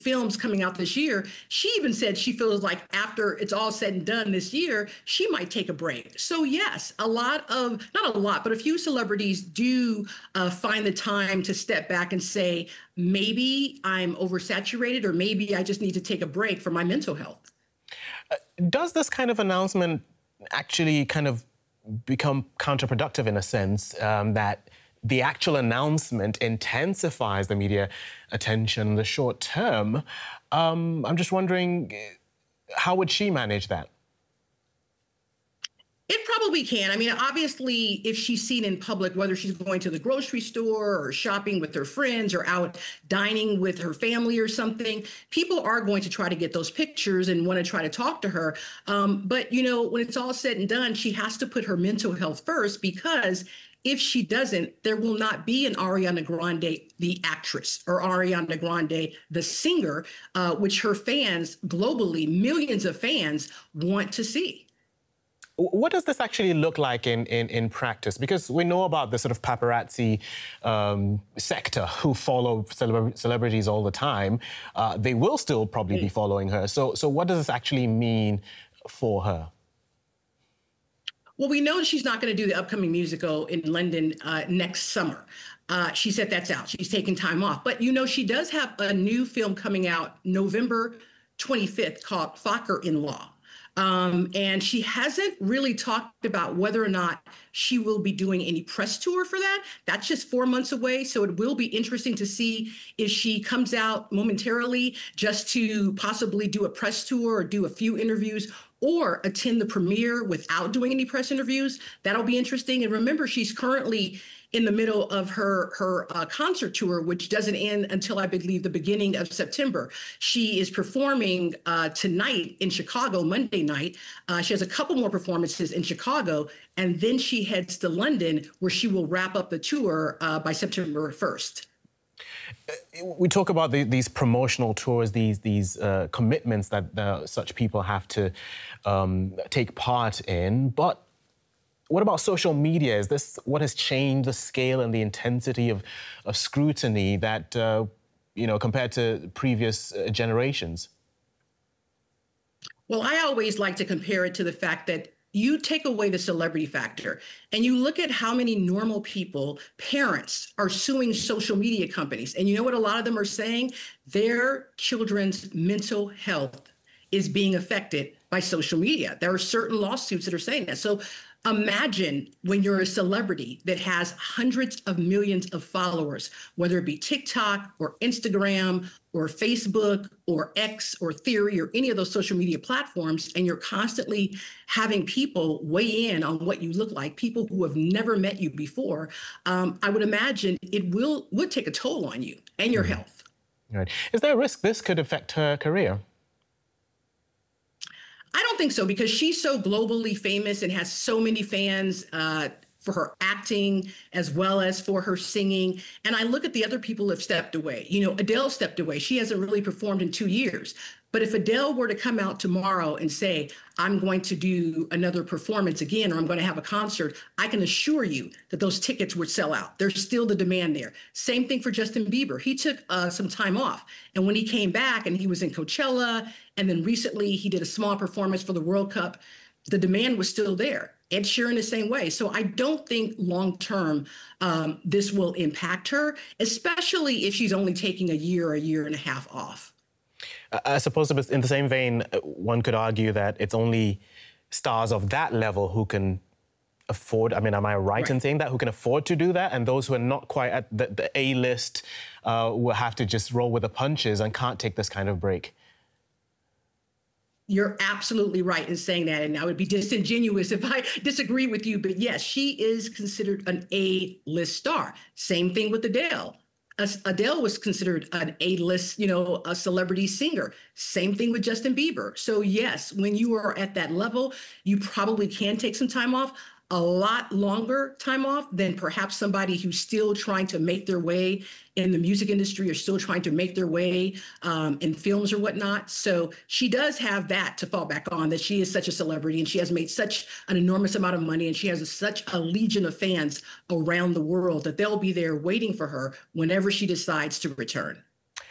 films coming out this year. She even said she feels like after it's all said and done this year, she might take a break. So yes, not a lot, but a few celebrities do find the time to step back and say, maybe I'm oversaturated, or maybe I just need to take a break for my mental health. Does this kind of announcement actually kind of become counterproductive in a sense, that the actual announcement intensifies the media attention in the short term? I'm just wondering, how would she manage that? It probably can. I mean, obviously, if she's seen in public, whether she's going to the grocery store or shopping with her friends or out dining with her family or something, people are going to try to get those pictures and want to try to talk to her. But, you know, when it's all said and done, she has to put her mental health first, because if she doesn't, there will not be an Ariana Grande, the actress, or Ariana Grande, the singer, which her fans globally, millions of fans, want to see. What does this actually look like in practice? Because we know about the sort of paparazzi sector who follow celebrities all the time. They will still probably be following her. So what does this actually mean for her? Well, we know she's not going to do the upcoming musical in London next summer. She said that's out. She's taking time off. But, you know, she does have a new film coming out November 25th called Focker-in-Law. And she hasn't really talked about whether or not she will be doing any press tour for that. That's just 4 months away. So it will be interesting to see if she comes out momentarily just to possibly do a press tour or do a few interviews, or attend the premiere without doing any press interviews. That'll be interesting. And remember, she's currently in the middle of her concert tour, which doesn't end until, I believe, the beginning of September. She is performing tonight in Chicago, Monday night. She has a couple more performances in Chicago, and then she heads to London, where she will wrap up the tour by September 1st. We talk about these promotional tours, these commitments that such people have to take part in, but what about social media? Is this what has changed the scale and the intensity of scrutiny that, you know, compared to previous generations? Well, I always like to compare it to the fact that you take away the celebrity factor and you look at how many normal people, parents, are suing social media companies. And you know what a lot of them are saying? Their children's mental health is being affected by social media. There are certain lawsuits that are saying that. So imagine when you're a celebrity that has hundreds of millions of followers, whether it be TikTok or Instagram or Facebook or X or Theory or any of those social media platforms, and you're constantly having people weigh in on what you look like, people who have never met you before. I would imagine it would take a toll on you and your health. Right. Is there a risk this could affect her career? I don't think so, because she's so globally famous and has so many fans for her acting as well as for her singing. And I look at the other people who have stepped away. You know, Adele stepped away. She hasn't really performed in 2 years. But if Adele were to come out tomorrow and say, I'm going to do another performance again, or I'm going to have a concert, I can assure you that those tickets would sell out. There's still the demand there. Same thing for Justin Bieber. He took some time off. And when he came back and he was in Coachella, and then recently he did a small performance for the World Cup, the demand was still there. Ed Sheeran the same way. So I don't think long term this will impact her, especially if she's only taking a year and a half off. I suppose in the same vein, one could argue that it's only stars of that level who can afford, I mean, am I right in saying that, who can afford to do that? And those who are not quite at the A-list will have to just roll with the punches and can't take this kind of break. You're absolutely right in saying that, and I would be disingenuous if I disagree with you. But yes, she is considered an A-list star. Same thing with Adele. Adele was considered an A-list, you know, a celebrity singer. Same thing with Justin Bieber. So yes, when you are at that level, you probably can take some time off. A lot longer time off than perhaps somebody who's still trying to make their way in the music industry or still trying to make their way in films or whatnot. So she does have that to fall back on, that she is such a celebrity and she has made such an enormous amount of money and she has such a legion of fans around the world that they'll be there waiting for her whenever she decides to return.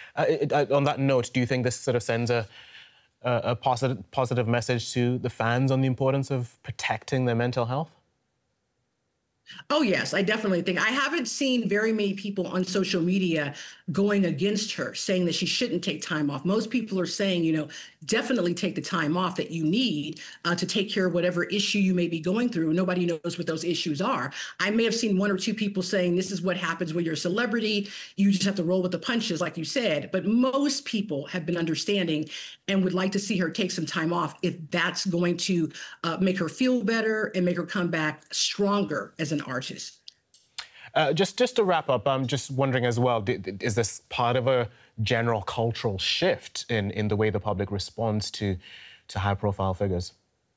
On that note, do you think this sort of sends a positive message to the fans on the importance of protecting their mental health? Oh, yes, I definitely think I haven't seen very many people on social media going against her, saying that she shouldn't take time off. Most people are saying, definitely take the time off that you need to take care of whatever issue you may be going through. Nobody knows what those issues are. I may have seen one or two people saying this is what happens when you're a celebrity. You just have to roll with the punches, like you said. But most people have been understanding and would like to see her take some time off if that's going to make her feel better and make her come back stronger as an artist. Just to wrap up, I'm just wondering as well, is this part of a general cultural shift in the way the public responds to high-profile figures?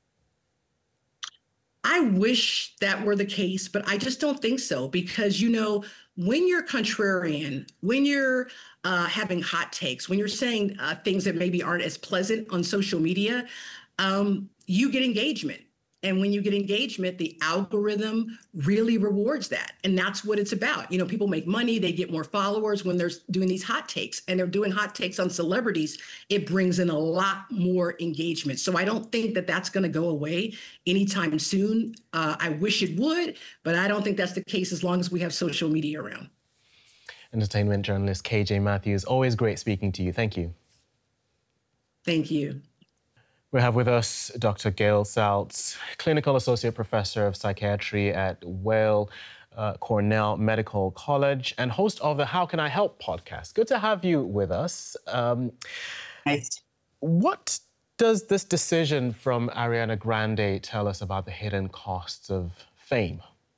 I wish that were the case, but I just don't think so because, when you're contrarian, when you're having hot takes, when you're saying things that maybe aren't as pleasant on social media, you get engagement. And when you get engagement, the algorithm really rewards that. And that's what it's about. People make money, they get more followers when they're doing these hot takes, and they're doing hot takes on celebrities. It brings in a lot more engagement. So I don't think that that's going to go away anytime soon. I wish it would, but I don't think that's the case as long as we have social media around. Entertainment journalist KJ Matthews, always great speaking to you. Thank you. Thank you. We have with us Dr. Gail Saltz, Clinical Associate Professor of Psychiatry at Weill Cornell Medical College and host of the How Can I Help podcast. Good to have you with us. Nice. What does this decision from Ariana Grande tell us about the hidden costs of fame?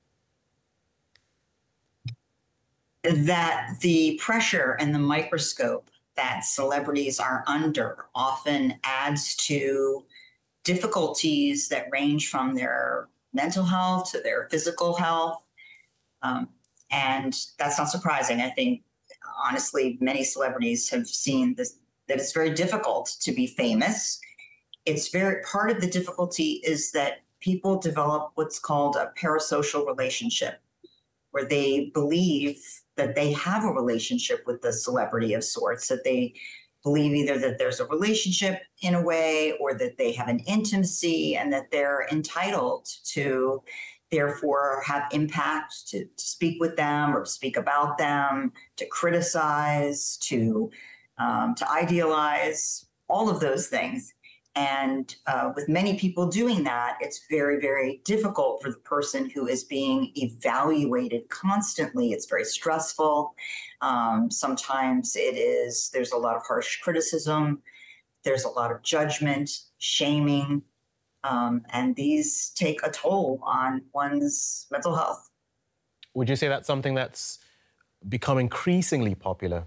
That the pressure and the microscope that celebrities are under often adds to difficulties that range from their mental health to their physical health. And that's not surprising. I think, honestly, many celebrities have seen this, that it's very difficult to be famous. Part of the difficulty is that people develop what's called a parasocial relationship, where they believe that they have a relationship with the celebrity of sorts, that they believe either that there's a relationship in a way or that they have an intimacy and that they're entitled to therefore have impact, to speak with them or speak about them, to criticize, to idealize, all of those things. And with many people doing that, it's very, very difficult for the person who is being evaluated constantly. It's very stressful. Sometimes there's a lot of harsh criticism. There's a lot of judgment, shaming, and these take a toll on one's mental health. Would you say that's something that's become increasingly popular?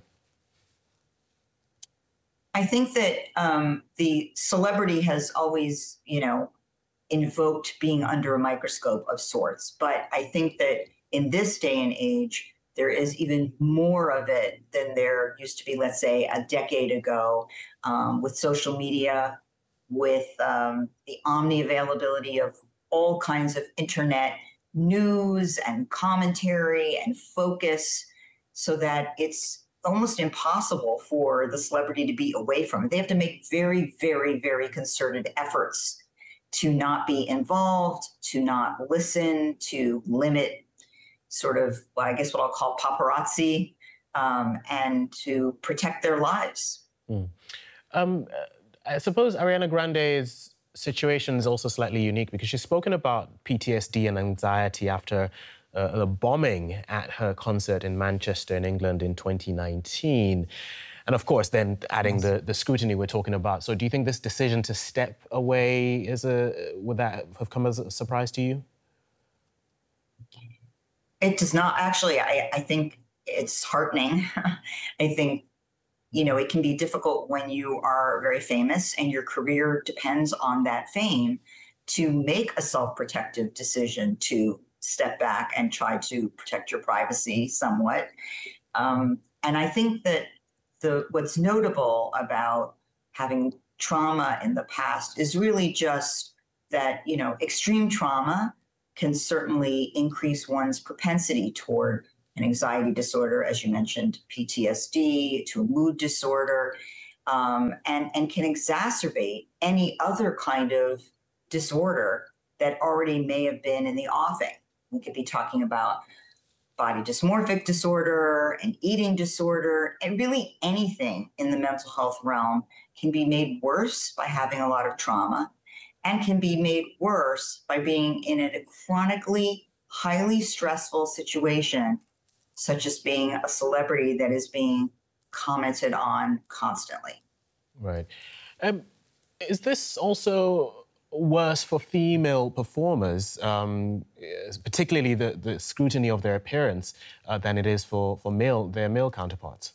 I think that the celebrity has always, invoked being under a microscope of sorts. But I think that in this day and age, there is even more of it than there used to be, let's say, a decade ago, with social media, with the omni-availability of all kinds of internet news and commentary and focus, so that it's almost impossible for the celebrity to be away from it. They have to make very, very, very concerted efforts to not be involved, to not listen, to limit sort of, I guess what I'll call paparazzi, and to protect their lives. I suppose Ariana Grande's situation is also slightly unique because she's spoken about PTSD and anxiety after the bombing at her concert in Manchester in England in 2019. And of course, then adding the scrutiny we're talking about. So do you think this decision to step away would that have come as a surprise to you? It does not. Actually, I think it's heartening. I think, it can be difficult when you are very famous and your career depends on that fame to make a self-protective decision to step back and try to protect your privacy somewhat. And I think that what's notable about having trauma in the past is really just that, extreme trauma can certainly increase one's propensity toward an anxiety disorder, as you mentioned, PTSD, to a mood disorder, and can exacerbate any other kind of disorder that already may have been in the offing. We could be talking about body dysmorphic disorder, an eating disorder, and really anything in the mental health realm can be made worse by having a lot of trauma and can be made worse by being in a chronically highly stressful situation, such as being a celebrity that is being commented on constantly. Right. Is this also worse for female performers, particularly the scrutiny of their appearance, than it is for their male counterparts?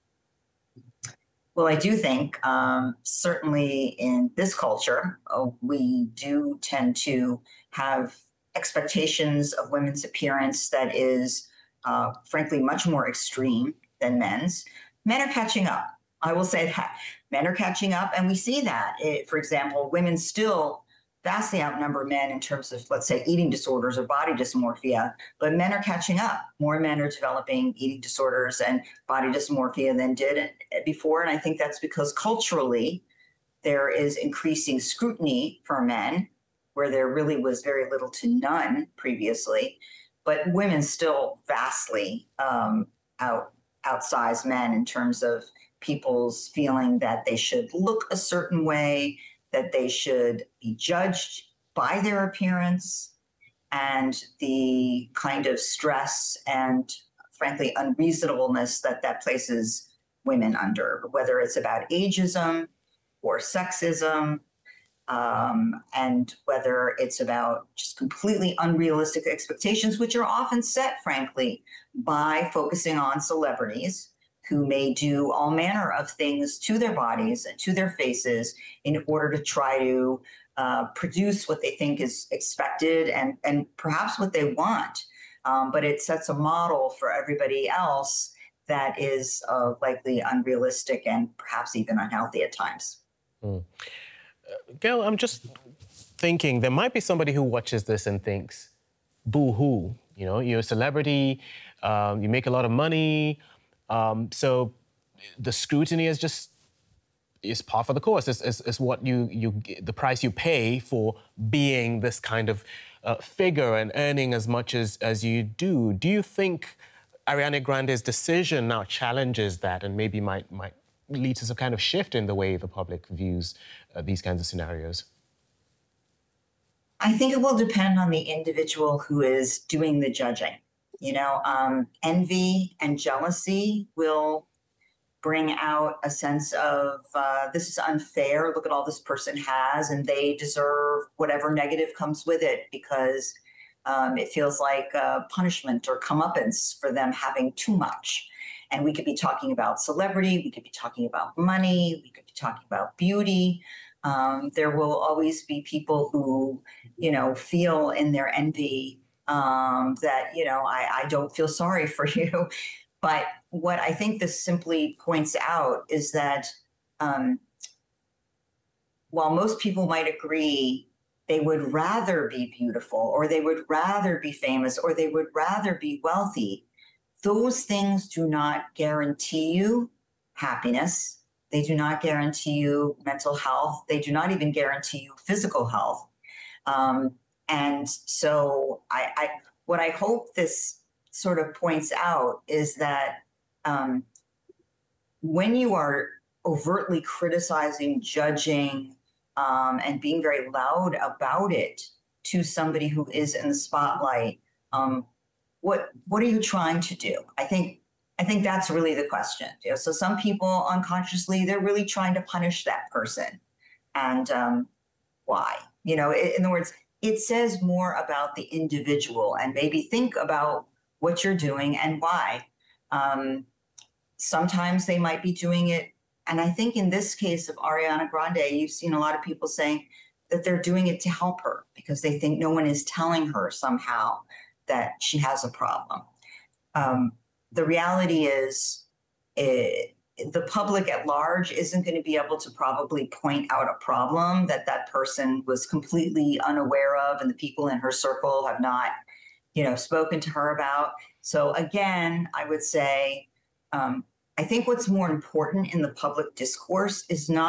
Well, I do think certainly in this culture, we do tend to have expectations of women's appearance that is, frankly, much more extreme than men's. Men are catching up. I will say that. Men are catching up, and we see that. For example, women still vastly outnumber men in terms of, let's say, eating disorders or body dysmorphia, but men are catching up. More men are developing eating disorders and body dysmorphia than did before, and I think that's because culturally there is increasing scrutiny for men, where there really was very little to none previously, but women still vastly outsize men in terms of people's feeling that they should look a certain way, that they should be judged by their appearance, and the kind of stress and, frankly, unreasonableness that that places women under, whether it's about ageism or sexism, and whether it's about just completely unrealistic expectations, which are often set, frankly, by focusing on celebrities who may do all manner of things to their bodies and to their faces in order to try to produce what they think is expected and perhaps what they want. But it sets a model for everybody else that is likely unrealistic and perhaps even unhealthy at times. Gail, I'm just thinking there might be somebody who watches this and thinks, boo-hoo, you know, you're a celebrity, you make a lot of money, so the scrutiny is par for the course. It's what the price you pay for being this kind of figure and earning as much as you do. Do you think Ariana Grande's decision now challenges that and maybe might lead to some kind of shift in the way the public views these kinds of scenarios? I think it will depend on the individual who is doing the judging. You know, envy and jealousy will bring out a sense of this is unfair. Look at all this person has, and they deserve whatever negative comes with it because it feels like punishment or comeuppance for them having too much. And we could be talking about celebrity, we could be talking about money, we could be talking about beauty. There will always be people who, you know, feel in their envy that, you know, I don't feel sorry for you. But what I think this simply points out is that while most people might agree they would rather be beautiful or they would rather be famous or they would rather be wealthy, those things do not guarantee you happiness. They do not guarantee you mental health. They do not even guarantee you physical health. And so what I hope this sort of points out is that when you are overtly criticizing, judging, and being very loud about it to somebody who is in the spotlight, what are you trying to do? I think that's really the question. You know, so some people unconsciously, they're really trying to punish that person. And why? You know, in other words, it says more about the individual and maybe think about what you're doing and why. Sometimes they might be doing it. And I think in this case of Ariana Grande, you've seen a lot of people saying that they're doing it to help her because they think no one is telling her somehow that she has a problem. The reality is the public at large isn't going to be able to probably point out a problem that that person was completely unaware of and the people in her circle have not spoken to her about. So again, I would say, I think what's more important in the public discourse is not